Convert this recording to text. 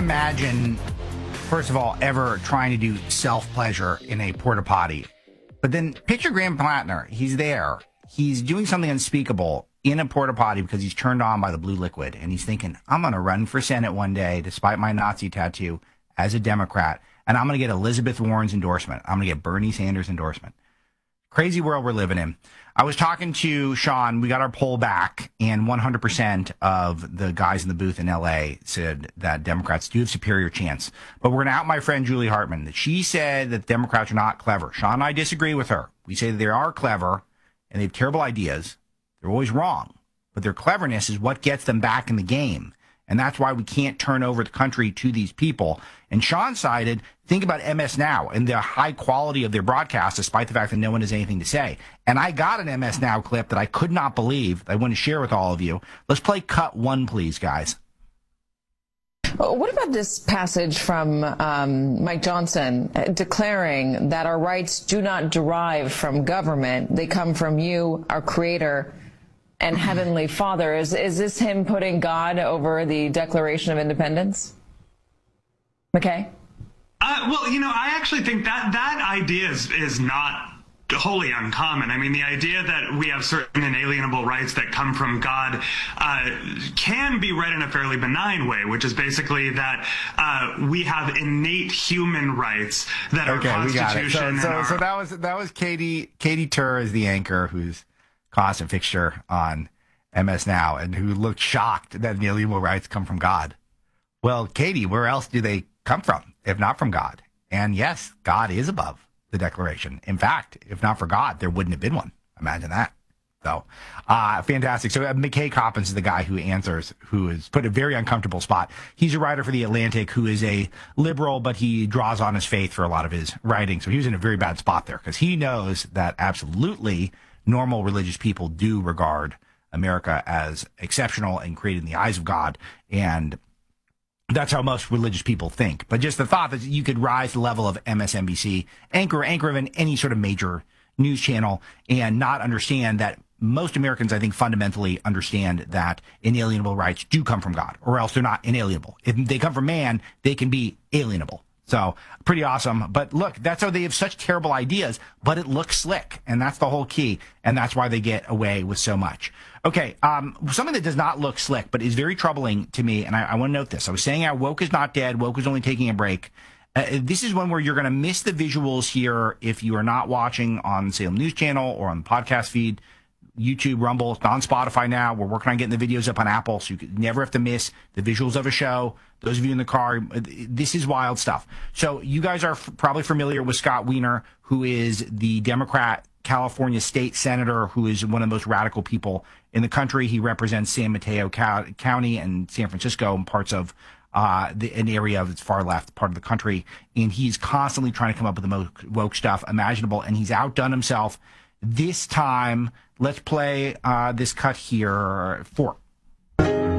imagine, first of all, ever trying to do self-pleasure in a porta potty. But then picture Graham Plattner. He's there. He's doing something unspeakable in a porta potty because he's turned on by the blue liquid. And he's thinking, I'm going to run for Senate one day, despite my Nazi tattoo, as a Democrat. And I'm going to get Elizabeth Warren's endorsement. I'm going to get Bernie Sanders' endorsement. Crazy world we're living in. I was talking to Sean. We got our poll back, and 100% of the guys in the booth in L.A. said that Democrats do have superior chance. But we're going to out my friend Julie Hartman. She said that Democrats are not clever. Sean and I disagree with her. We say that they are clever, and they have terrible ideas. They're always wrong. But their cleverness is what gets them back in the game. And that's why we can't turn over the country to these people. And Sean cited, think about MS Now and the high quality of their broadcast, despite the fact that no one has anything to say. And I got an MS Now clip that I could not believe that I want to share with all of you. Let's play cut one, please, guys. What about this passage from Mike Johnson declaring that our rights do not derive from government? They come from you, our creator, and Heavenly Father. Is this him putting God over the Declaration of Independence? McKay? Well, I actually think that idea is not wholly uncommon. I mean, the idea that we have certain inalienable rights that come from God can be read in a fairly benign way, which is basically that we have innate human rights that are Constitution. So that was Katie Tur is the anchor who's constant fixture on MS Now and who looked shocked that inalienable rights come from God. Well, Katie, where else do they come from if not from God? And yes, God is above the Declaration. In fact, if not for God, there wouldn't have been one. Imagine that. So, fantastic. So McKay Coppins is the guy who answers, who is put in a very uncomfortable spot. He's a writer for The Atlantic who is a liberal, but he draws on his faith for a lot of his writing. So he was in a very bad spot there because he knows that absolutely normal religious people do regard America as exceptional and created in the eyes of God. And that's how most religious people think. But just the thought that you could rise the level of MSNBC, anchor of any sort of major news channel, and not understand that most Americans, I think, fundamentally understand that inalienable rights do come from God, or else they're not inalienable. If they come from man, they can be alienable. So pretty awesome. But look, that's how they have such terrible ideas, but it looks slick. And that's the whole key. And that's why they get away with so much. Okay. Something that does not look slick, but is very troubling to me. And I want to note this. I was saying how woke is not dead. Woke is only taking a break. This is one where you're going to miss the visuals here if you are not watching on Salem News Channel or on the podcast feed. YouTube, Rumble, it's on Spotify now. We're working on getting the videos up on Apple, so you could never have to miss the visuals of a show. Those of you in the car, this is wild stuff. So you guys are probably familiar with Scott Wiener, who is the Democrat California state senator, who is one of the most radical people in the country. He represents San Mateo County and San Francisco and parts of an area of its far left part of the country. And he's constantly trying to come up with the most woke stuff imaginable, and he's outdone himself. This time, let's play this cut here. 4.